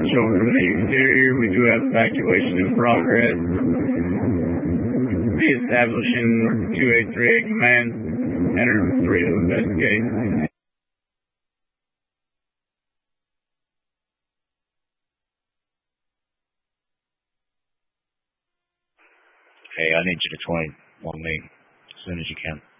children of the exterior. We do have evacuation in progress. Reestablishing 283 command. Enter 3 to investigate. Hey, I need you to 21 me as soon as you can.